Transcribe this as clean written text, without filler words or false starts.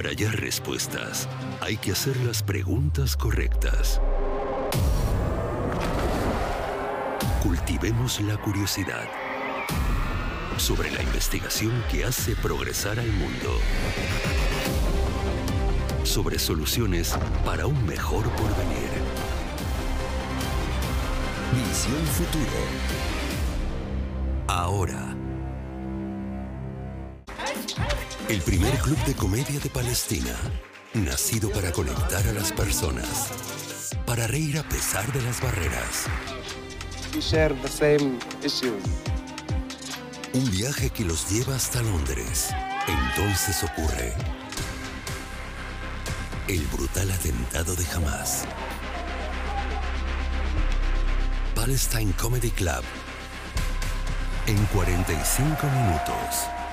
Para hallar respuestas, hay que hacer las preguntas correctas. Cultivemos la curiosidad sobre la investigación que hace progresar al mundo. Sobre soluciones para un mejor porvenir. Visión Futuro. Ahora. El primer club de comedia de Palestina, nacido para conectar a las personas, para reír a pesar de las barreras. We share the same issues. Un viaje que los lleva hasta Londres. Entonces ocurre el brutal atentado de Hamás. Palestine Comedy Club. En 45 minutos.